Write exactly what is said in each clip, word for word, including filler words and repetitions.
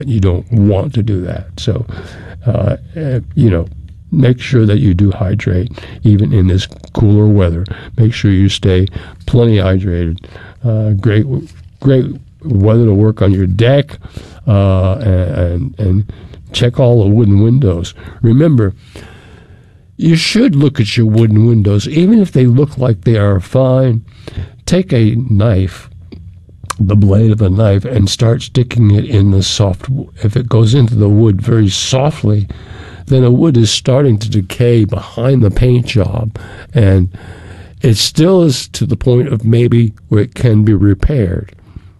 You don't want to do that. So, uh, you know, make sure that you do hydrate, even in this cooler weather. Make sure you stay plenty hydrated. Uh, great, great weather to work on your deck, uh, and, and check all the wooden windows. Remember, you should look at your wooden windows, even if they look like they are fine. Take a knife, the blade of a knife, and start sticking it in the soft. If it goes into the wood very softly, then the wood is starting to decay behind the paint job, and it still is to the point of maybe where it can be repaired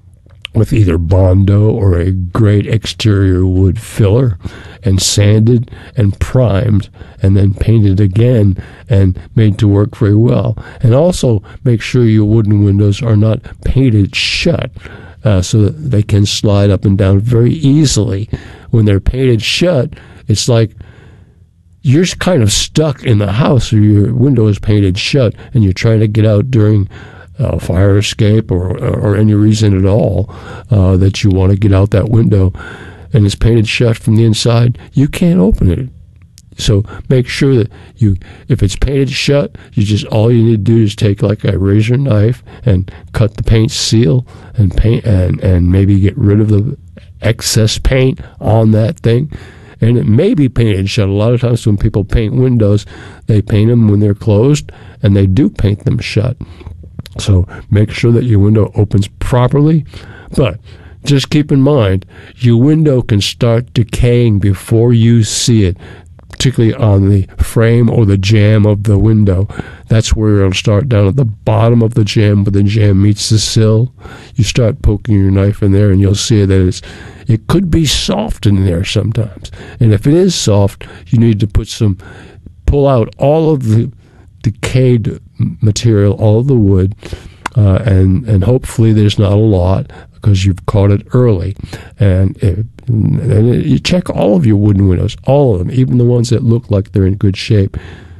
with either Bondo or a great exterior wood filler, and sanded and primed and then painted again and made to work very well. And also make sure your wooden windows are not painted shut, uh, so that they can slide up and down very easily. When they're painted shut, it's like you're kind of stuck in the house, or your window is painted shut, and you're trying to get out during a fire escape or, or any reason at all uh, that you want to get out that window, and it's painted shut from the inside. You can't open it. So make sure that you, if it's painted shut, you just, all you need to do is take like a razor knife and cut the paint seal and paint and, and maybe get rid of the excess paint on that thing. And it may be painted shut. A lot of times when people paint windows, they paint them when they're closed, and they do paint them shut. So make sure that your window opens properly. But just keep in mind, your window can start decaying before you see it, particularly on the frame or the jamb of the window. That's where it'll start, down at the bottom of the jamb, where the jamb meets the sill. You start poking your knife in there, and you'll see that it's it could be soft in there sometimes. And if it is soft, you need to put some, pull out all of the decayed material, all of the wood, uh, and and hopefully there's not a lot, because you've caught it early. And, it, and you check all of your wooden windows, all of them, even the ones that look like they're in good shape.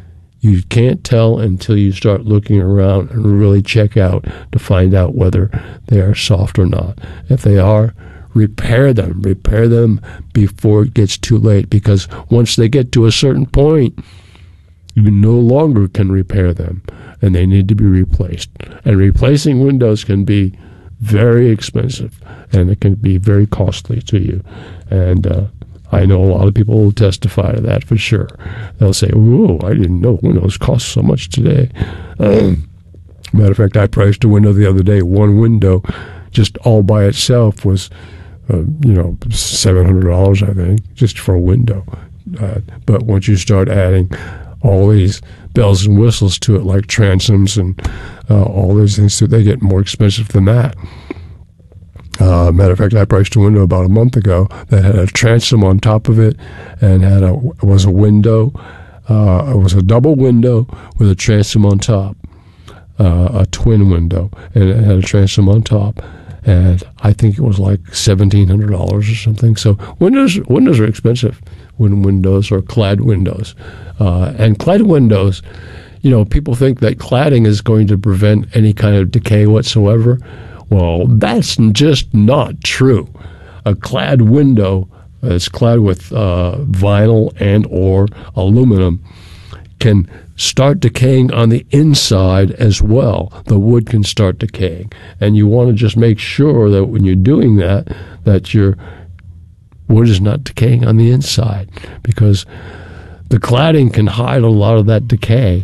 You can't tell until you start looking around and really check out to find out whether they are soft or not. If they are, repair them. Repair them before it gets too late, because once they get to a certain point, you no longer can repair them, and they need to be replaced. And replacing windows can be very expensive, and it can be very costly to you. And uh, I know a lot of people will testify to that for sure. They'll say, "Whoa, I didn't know windows cost so much today." Um, matter of fact, I priced a window the other day. One window, just all by itself, was, uh, you know, seven hundred dollars, I think, just for a window. Uh, but once you start adding all these bells and whistles to it, like transoms and uh, all those things, so they get more expensive than that. Uh, matter of fact, I priced a window about a month ago that had a transom on top of it, and had a was a window. Uh, it was a double window with a transom on top, uh, a twin window, and it had a transom on top. And I think it was like seventeen hundred dollars or something. So windows windows are expensive. When windows or clad windows, uh, and clad windows, you know, people think that cladding is going to prevent any kind of decay whatsoever. Well, that's just not true. A clad window that's clad with uh, vinyl and or aluminum can start decaying on the inside as well. The wood can start decaying, and you want to just make sure that when you're doing that, that your wood is not decaying on the inside, because the cladding can hide a lot of that decay,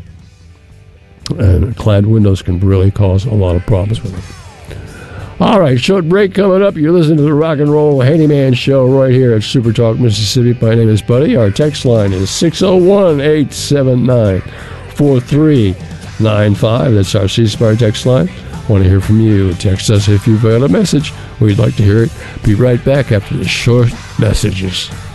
and clad windows can really cause a lot of problems with it. All right, short break coming up. You're listening to the Rock and Roll Handyman Show right here at Super Talk Mississippi. My name is Buddy. Our text line is six oh one, eight seven nine, four three nine five. That's our C Spire text line. Want to hear from you. Text us if you've got a message. We'd like to hear it. Be right back after the short messages.